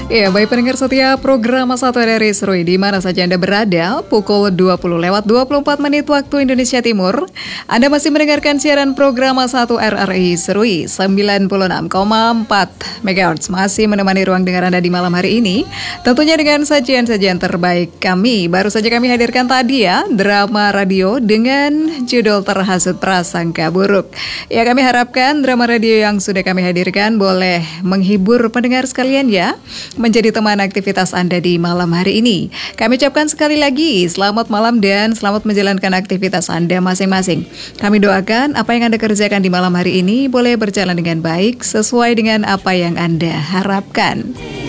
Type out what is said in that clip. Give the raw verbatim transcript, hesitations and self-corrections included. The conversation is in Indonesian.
Ya, baik pendengar setia program Satu Hari Serui di mana saja Anda berada, pukul dua puluh lewat dua puluh empat menit waktu Indonesia Timur. Anda masih mendengarkan siaran program Satu R R I Serui sembilan puluh enam koma empat megahertz masih menemani ruang dengar Anda di malam hari ini. Tentunya dengan sajian-sajian terbaik kami. Baru saja kami hadirkan tadi ya, drama radio dengan judul Terhasut Prasangka Buruk. Ya, kami harapkan drama radio yang sudah kami hadirkan boleh menghibur pendengar sekalian ya, menjadi teman aktivitas Anda di malam hari ini. Kami ucapkan sekali lagi selamat malam dan selamat menjalankan aktivitas Anda masing-masing. Kami doakan apa yang Anda kerjakan di malam hari ini boleh berjalan dengan baik sesuai dengan apa yang Anda harapkan.